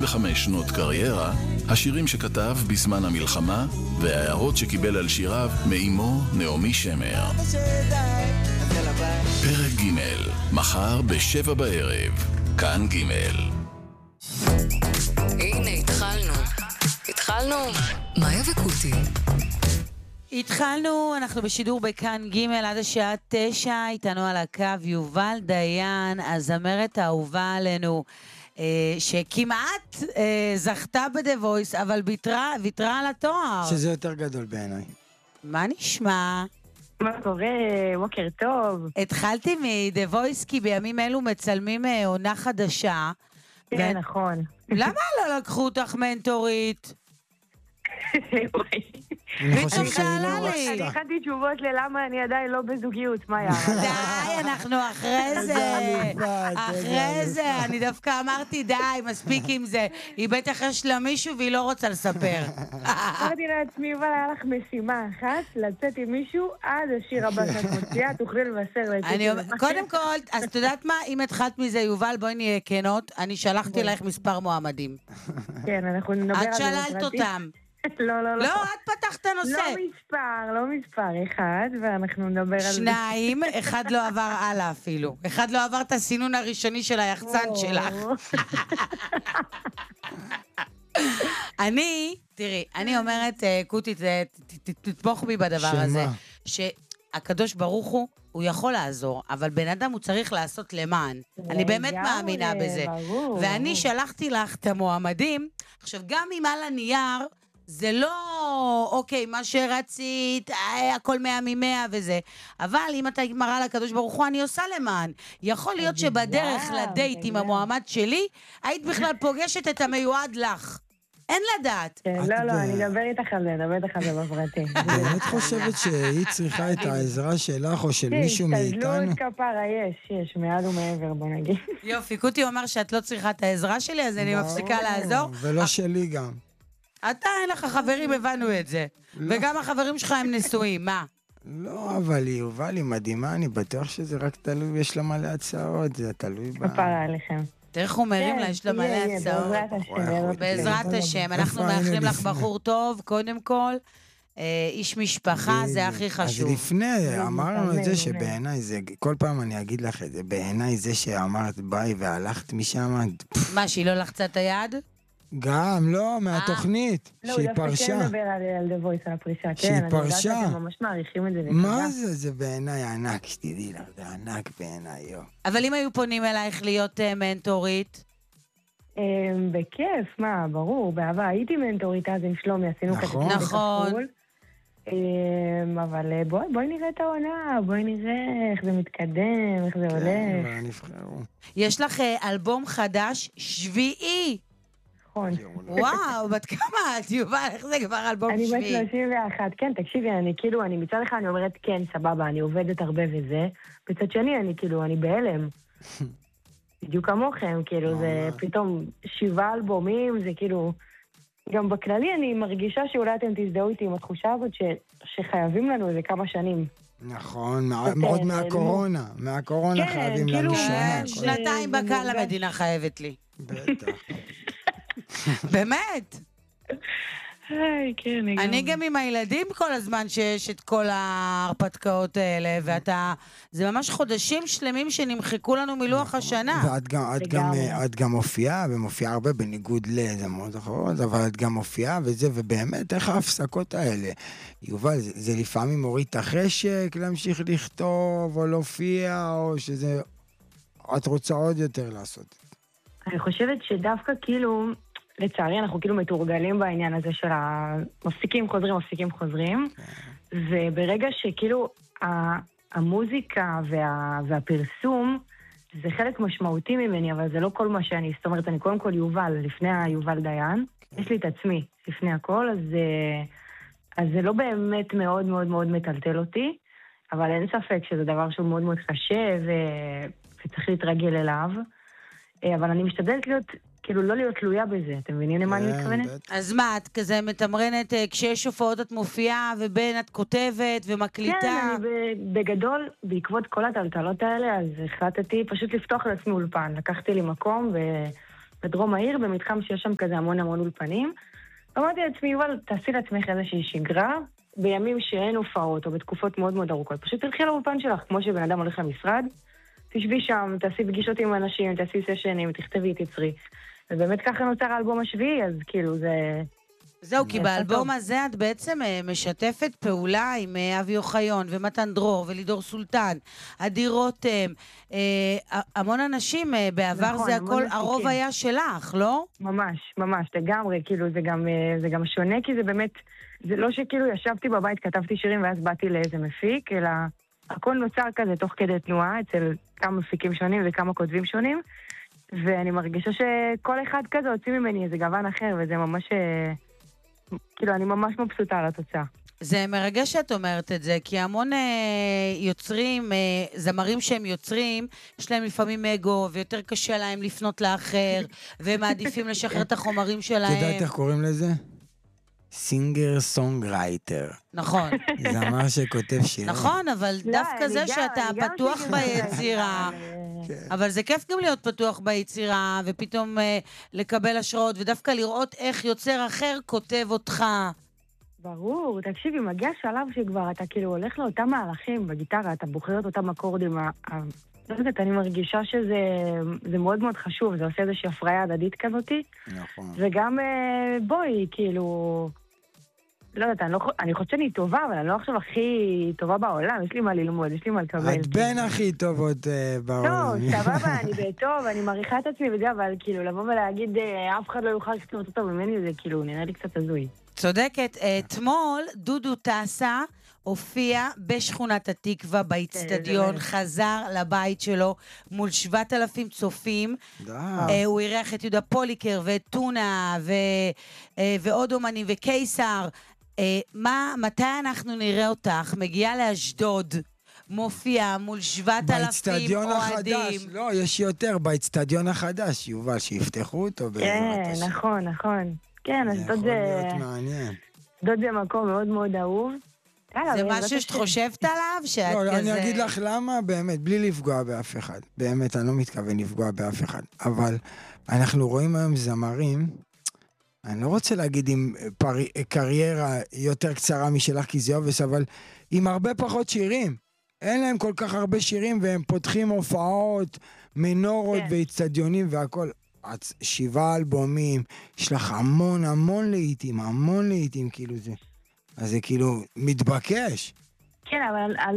25 שנות קריירה, השירים שכתב בזמן המלחמה וההערות שקיבל על שיריו מאמו נעמי שמר. פרק ג' מחר ב7 בערב, כאן ג'. הנה, התחלנו. מאיה וקוטי. התחלנו, אנחנו בשידור בכאן ג' עד השעה 9, איתנו על הקו יובל דיין, הזמרת האהובה עלינו, שכמעט זכתה ב-The Voice, אבל ויתרה על התואר. שזה יותר גדול בעיניי. מה נשמע? מה קורה? בוקר טוב. התחלתי מ-The Voice כי בימים אלו מצלמים עונה חדשה. כן, נכון. למה לא לקחו אותך מנטורית? אני חושב שהיא לא רצתה. אני הכנתי תשובות ללמה אני עדיין לא בזוגיות, מה יאללה? די, אנחנו אחרי זה, אני דווקא אמרתי די, מספיק עם זה. היא בטח יש לה מישהו והיא לא רוצה לספר. אמרתי לעצמי, אבל היה לך משימה אחת, לצאת עם מישהו עד השיר הבא שאת מוציאה, תוכלי לבשר לצאת. קודם כל, אז את יודעת מה? אם התחלת מזה, יובל, בואי נהיה כנות, אני שלחתי לך מספר מועמדים. כן, אנחנו נדבר על זה. את שללת אותם. לא. לא, את פתחת הנושא. לא מספר, אחד, ואנחנו נדבר על זה. 2, אחד לא עבר הלאה אפילו. אחד לא עבר את הסינון הראשוני של היחצן שלך. אני אומרת, קוטי, תתמוך בי בדבר הזה. שהקדוש ברוך הוא יכול לעזור, אבל בן אדם הוא צריך לעשות למען. אני באמת מאמינה בזה. ואני שלחתי לך את המועמדים. עכשיו, גם אם על הנייר, זה לא, אוקיי, מה שרצית, הכל 100 מ-100 וזה. אבל אם אתה מראה לקדוש ברוך הוא, אני עושה למען. יכול להיות שבדרך לדייט עם המועמד שלי, היית בכלל פוגשת את המיועד לך. אין לדעת. לא, אני אדבר איתך על זה בפרטי. את חושבת שהיא צריכה את העזרה שלך או של מישהו מאיתנו? תזלות כפרה, יש, מעל ומעבר, בוא נגיד. יופי, קוטי אומר שאת לא צריכה את העזרה שלי, אז אני מפסיקה לעזור. ולא שלי גם. אתה, אין לך חברים, הבנו את זה. וגם החברים שלך הם נשואים, מה? לא, אבל יובל היא מדהימה, אני בטוח שזה רק תלוי, יש לה מלא הצעות, זה תלוי בה. כפרה עליכם. תראה הוא מרים לה, יש לה מלא הצעות. בעזרת השם, אנחנו מאחלים לך בחור טוב, קודם כל, איש משפחה, זה הכי חשוב. אז לפני, אמרנו את זה שבעיניי זה, כל פעם אני אגיד לך את זה, בעיניי זה שאמרת ביי והלכת משם. מה, שהיא לא לחצה את היד? גם, לא, מהתוכנית, שהיא פרשה. לא, הוא דווקא כן מדבר על The Voice, על הפרישה, שהיא כן, אני יודעת פרשה. שאתם ממש מעריכים את זה. מה זה? זה בעיניי ענק, שתדעי לך, זה ענק בעיניי, יו. אבל אם היו פונים אלייך להיות מנטורית? בכיף, מה, ברור, באהבה, הייתי מנטורית אז עם שלומי, עשינו כזה. נכון. אבל בואי נראה את העונה, בואי נראה איך זה מתקדם, איך זה הולך. כן, אבל נבחרו. יש לך אלבום חדש, 7. וואו, בת כמה את, יובל? איך זה כבר אלבום 7? אני בת 31, כן, תקשיבי, אני מצד אחד אני אומרת, כן, סבבה, אני עובדת הרבה וזה, בצד שני, אני בהלם. בדיוק כמוכם, זה פתאום 7 אלבומים, זה גם בכללי אני מרגישה שאולי אתם תזדהו איתי עם התחושה הזאת שחייבים לנו איזה כמה שנים. נכון, מאוד מהקורונה חייבים לנו שנה. 2 בקל המדינה חייבת לי. בטח. באמת. אני גם עם הילדים כל הזמן שיש את כל ההרפתקאות האלה, זה ממש חודשים שלמים שנמחקו לנו מלוח השנה. ואת גם מופיעה, ומופיעה הרבה בניגוד לזמות אחרות, אבל את גם מופיעה וזה, ובאמת איך ההפסקות האלה? יובל, זה לפעמים מוריד את החשק להמשיך לכתוב או להופיע, או שזה, את רוצה עוד יותר לעשות? אני חושבת שדווקא לצערי אנחנו מתורגלים בעניין הזה של מפסיקים חוזרים, וברגע המוזיקה והפרסום זה חלק משמעותי ממני, אבל זה לא כל מה שאני, זאת אומרת, אני קודם כל יובל, לפני היובל דיין, יש לי את עצמי לפני הכל, אז זה לא באמת מאוד מאוד מאוד מטלטל אותי, אבל אין ספק שזה דבר שהוא מאוד מאוד קשה וצריך להתרגל אליו, אבל אני משתדלת לא להיות תלויה בזה, אתם מבינים למה אני מתכוונת? אז מה, את כזה מתמרנת, כשיש הופעות את מופיעה, ובין את כותבת ומקליטה? כן, בגדול, בעקבות כל הטלטלות האלה, אז החלטתי פשוט לפתוח לעצמי אולפן. לקחתי לי מקום בדרום העיר, במתחם שיש שם כזה המון אולפנים. אמרתי לעצמי, יובל, תעשי לעצמך איזושהי שגרה, בימים שאין הופעות, או בתקופות מאוד מאוד ארוכות. פשוט תלכי לאולפן שלך, כמו שבן אדם הולך למשרד, תשבי שם, תעשי פגישות עם אנשים, תעשי סשנים, תכתבי, תצרי. ובאמת ככה נוצר האלבום השביעי, אז כאילו זה... זהו, כי באלבום הזה את בעצם משתפת פעולה עם אבי אוחיון ומתן דרור ולידור סולטן, אדיר רותם, המון אנשים בעבר זה הכל, הרוב היה שלך, לא? ממש, ממש, לגמרי, כאילו זה גם שונה, כי זה באמת, זה לא שכאילו ישבתי בבית, כתבתי שירים ואז באתי לאיזה מפיק, אלא הכל נוצר כזה תוך כדי תנועה אצל כמה מפיקים שונים וכמה כותבים שונים, ואני מרגישה שכל אחד כזה הוציא ממני איזה גוון אחר, וזה ממש... כאילו, אני ממש מבסוטה על התוצאה. זה מרגש שאת אומרת את זה, כי המון יוצרים, זמרים שהם יוצרים, יש להם לפעמים אגו, ויותר קשה להם לפנות לאחר, והם מעדיפים לשחרר את החומרים שלהם. את יודעת איך קוראים לזה? סינגר סונגרייטר. נכון. זמר שכותב שירים. נכון, אבל דווקא זה שאתה פתוח ביצירה. אבל זה כיף גם להיות פתוח ביצירה, ופתאום לקבל השראות, ודווקא לראות איך יוצר אחר כותב אותך. ברור, תקשיבי, מגיע שלב שכבר אתה כאילו הולך לאותם מהלכים בגיטרה, אתה בוחר את אותם אקורדים. לא יודעת, אני מרגישה שזה מאוד מאוד חשוב, זה עושה איזושהי הפריה הדדית כזאתי. נכון. וגם בואי, כאילו... לא יודעת, אני חושבת שאני טובה, אבל אני לא עכשיו הכי טובה בעולם, יש לי מה ללמוד, יש לי מה לקבל. את בין הכי טובות בעולם. לא, סבבה, אני בטוב, אני מעריכה את עצמי וזה, אבל כאילו לבוא ולהגיד, אף אחד לא יוכל לקצת אותו ממני, זה כאילו נראה לי קצת הזוי. צודקת, אתמול דודו טסה הופיע בשכונת התקווה, באצטדיון, חזר לבית שלו מול 7,000 צופים. הוא אירח את יהודה פוליקר ואת טונה ועוד אומנים וקיסר. מתי אנחנו נראה אותך? מגיעה לאשדוד, מופיע מול 7,000 באצטדיון החדש, לא, יש יותר, באצטדיון החדש, יובל, שיפתחו אותו בעזרת השם. נכון. כן, אז אשדוד זה... זה יכול להיות מעניין. אשדוד זה מקום מאוד מאוד אהוב. זה משהו שאת חושבת עליו? לא, אני אגיד לך למה, באמת, בלי לפגוע באף אחד. באמת, אני לא מתכוון לפגוע באף אחד. אבל אנחנו רואים היום זמרים, אני לא רוצה להגיד עם קריירה יותר קצרה משלך, כי זה אובס, אבל עם הרבה פחות שירים. אין להם כל כך הרבה שירים, והם פותחים הופעות, מנורות ואצטדיונים והכל. 7 אלבומים, יש לך המון לעיתים, כאילו זה. אז זה כאילו מתבקש. כן, אבל אני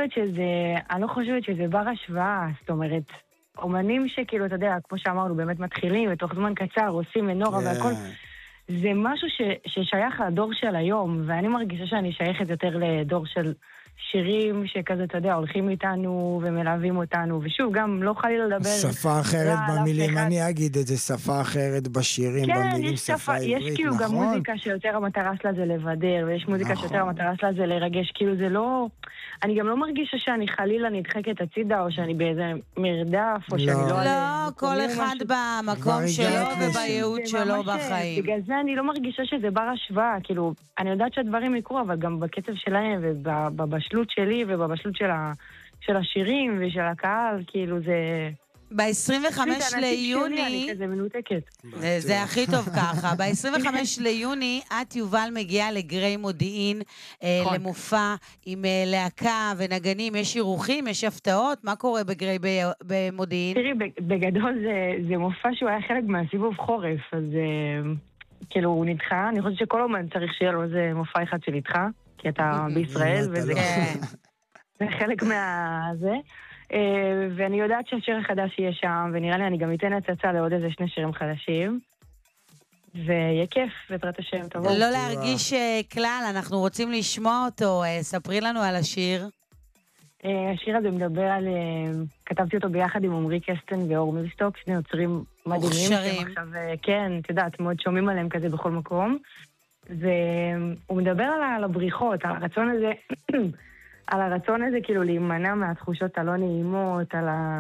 לא חושבת שזה בר השוואה, זאת אומרת, אומנים שכאילו, אתה יודע, כמו שאמרנו, באמת מתחילים, ותוך זמן קצר עושים מנורה והכל, זה משהו ששייך לדור של היום, ואני מרגישה שאני שייכת יותר לדור של שירים שכזה, אתה יודע, הולכים איתנו ומלווים אותנו, ושוב, גם לא חלילה לדבר... שפה אחרת במילים, אני אגיד את זה, שפה אחרת בשירים, במילים, שפה עברית, נכון? יש כאילו גם מוזיקה שיותר המטרה שלה זה לבדר, ויש מוזיקה שיותר המטרה שלה זה לרגש, כאילו זה לא... אני גם לא מרגישה שאני חלילה נדחקת הצידה, או שאני באיזה מרדף, או שאני לא... לא, כל אחד במקום שלו ובייעוד שלו בחיים. בגלל זה אני לא מרגישה שזה בר השוואה, כאילו, אני יודעת שהדברים יקרו, אבל גם בקצב שלהם ובבשלות שלי ובבשלות של השירים ושל הקהל, כאילו זה... ב-25 ליוני... אני כזה מנותקת. זה הכי טוב ככה. ב-25 ליוני את, יובל, מגיעה לגרי מודיעין, למופע עם להקה ונגנים. יש אירוחים, יש הפתעות? מה קורה בגרי במודיעין? תראי, בגדול זה מופע שהוא היה חלק מהסיבוב חורף, אז כאילו הוא נדחה. אני חושבת שכל אומן צריך שיהיה לו איזה מופע אחד שנדחה, כי אתה בישראל, וזה חלק מהזה. ואני יודעת שהשיר החדש יהיה שם, ונראה לי אני גם אתן הצצה לעוד איזה 2 שירים חדשים, ויהיה כיף, בעזרת השם, תבואו. לא להרגיש כלל, אנחנו רוצים לשמוע אותו, ספרי לנו על השיר. השיר הזה מדבר על, כתבתי אותו ביחד עם עמרי קסטן ואור מילסטוק, 2 יוצרים מדהימים. מוכשרים. עכשיו, כן, את יודעת, מאוד שומעים עליהם כזה בכל מקום, והוא מדבר על הבריחות, על הרצון הזה... על הרצון הזה, כאילו, להימנע מהתחושות הלא נעימות,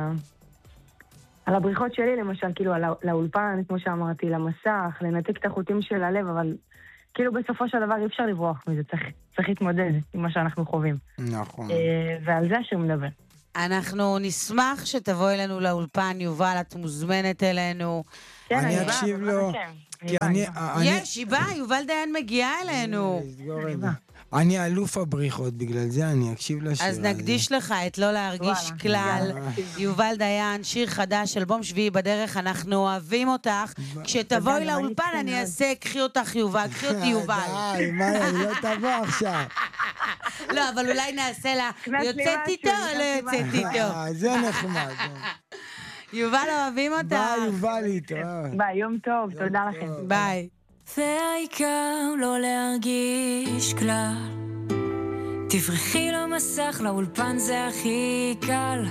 על הבריחות שלי, למשל, כאילו, לאולפן, כמו שאמרתי, למסך, לנתק את החוטים של הלב, אבל כאילו, בסופו של דבר אי אפשר לברוח מזה, צריך להתמודד עם מה שאנחנו חווים. נכון. ועל זה השיר מדבר. אנחנו נשמח שתבואי אלינו לאולפן, יובל, את מוזמנת אלינו. אני אקשיב לו. יש, היא באה, יובל דיין מגיעה אלינו. אני אלוף הבריחות, בגלל זה אני אקשיב לשיר הזה. אז נקדיש לך את לא להרגיש כלל. יובל דיין, שיר חדש, אלבום שביעי בדרך, אנחנו אוהבים אותך. כשתבואי לאולפן אני אעשה, קחי אותך יובל, קחי אותי יובל. די, מה, היא לא תבוא עכשיו. לא, אבל אולי נעשה לה, יוצאת איתו או לא יוצאת איתו? זה נחמד. יובל, אוהבים אותך. ביי, יובל, להתראות. ביי, יום טוב, תודה לכם. ביי. והעיקר לא להרגיש כלל, תברחי למסך, לאולפן זה הכי קל,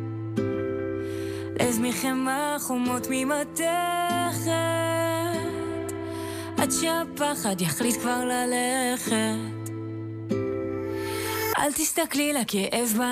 להזמיכם החומות ממתכת, עד שהפחד יחליט כבר ללכת. אל תסתכלי לכאב